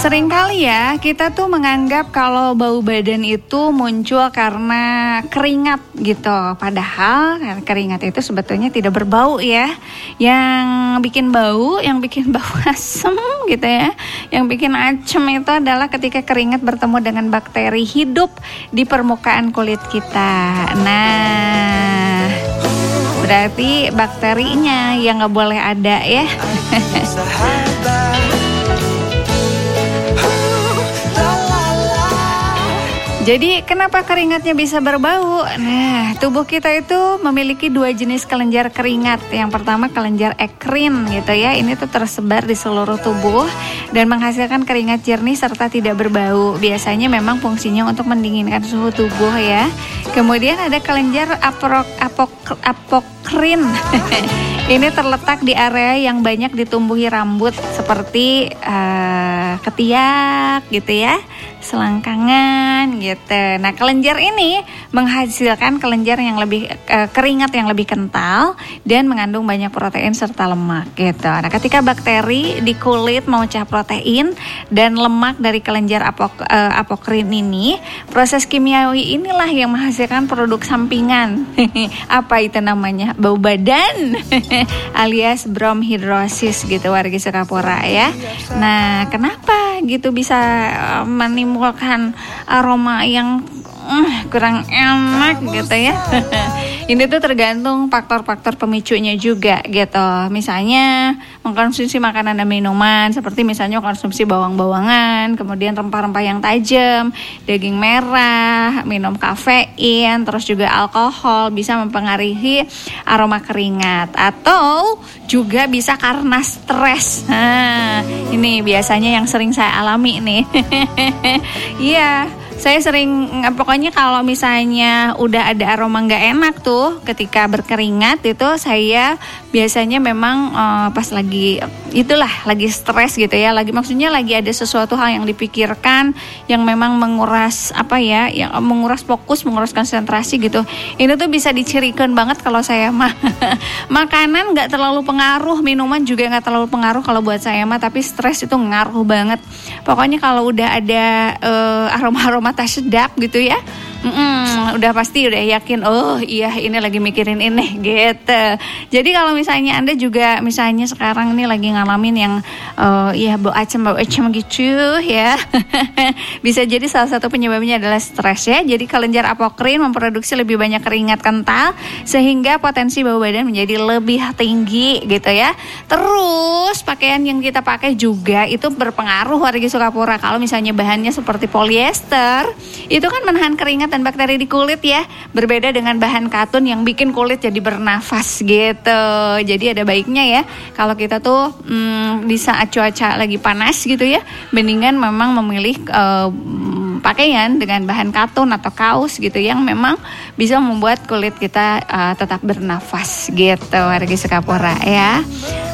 Seringkali ya kita tuh menganggap kalau bau badan itu muncul karena keringat gitu. Padahal keringat itu sebetulnya tidak berbau ya. Yang bikin bau asem gitu ya, yang bikin acem itu adalah ketika keringat bertemu dengan bakteri hidup di permukaan kulit kita. Nah, berarti bakterinya yang nggak boleh ada ya. Jadi kenapa keringatnya bisa berbau? Nah, tubuh kita itu memiliki 2 jenis kelenjar keringat. Yang pertama kelenjar ekrin gitu ya. Ini tuh tersebar di seluruh tubuh dan menghasilkan keringat jernih serta tidak berbau. Biasanya memang fungsinya untuk mendinginkan suhu tubuh ya. Kemudian ada kelenjar apokrin. Ini terletak di area yang banyak ditumbuhi rambut seperti ketiak gitu ya, selangkangan gitu. Nah, kelenjar ini menghasilkan kelenjar yang lebih keringat yang lebih kental dan mengandung banyak protein serta lemak gitu. Nah, ketika bakteri di kulit memecah protein dan lemak dari kelenjar apokrin ini, proses kimiawi inilah yang menghasilkan produk sampingan. Apa itu namanya? Bau badan. Alias bromhidrosis gitu wargi Sukapura ya. Nah, kenapa gitu bisa menimbulkan aroma yang kurang enak gitu ya. Ini tuh tergantung faktor-faktor pemicunya juga gitu. Misalnya mengkonsumsi makanan dan minuman seperti misalnya konsumsi bawang-bawangan, kemudian rempah-rempah yang tajam, daging merah, minum kafein, terus juga alkohol bisa mempengaruhi aroma keringat. Atau juga bisa karena stres. Nah, ini biasanya yang sering saya alami nih. Iya. Saya sering, pokoknya kalau misalnya udah ada aroma nggak enak tuh ketika berkeringat itu saya biasanya memang pas lagi stres gitu ya, maksudnya lagi ada sesuatu hal yang dipikirkan yang memang menguras yang menguras fokus, menguras konsentrasi gitu. Ini tuh bisa dicirikan banget kalau saya mah. Makanan nggak terlalu pengaruh, minuman juga nggak terlalu pengaruh kalau buat saya mah, tapi stres itu ngaruh banget. Pokoknya kalau udah ada aroma tak sedap gitu ya, udah pasti udah yakin, oh iya ini lagi mikirin ini gitu. Jadi kalau misalnya Anda juga misalnya sekarang ini lagi ngalamin yang bau acem gitu ya, bisa jadi salah satu penyebabnya adalah stres ya. Jadi kelenjar apokrin memproduksi lebih banyak keringat kental sehingga potensi bau badan menjadi lebih tinggi gitu ya. Terus pakaian yang kita pakai juga itu berpengaruh wargi Sukapura. Kalau misalnya bahannya seperti polyester, itu kan menahan keringat dan bakteri di kulit ya. Berbeda dengan bahan katun yang bikin kulit jadi bernafas gitu. Jadi ada baiknya ya kalau kita tuh di saat cuaca lagi panas gitu ya, mendingan memang memilih pakaian dengan bahan katun atau kaos gitu yang memang bisa membuat kulit kita tetap bernafas gitu wargi Sukapura ya.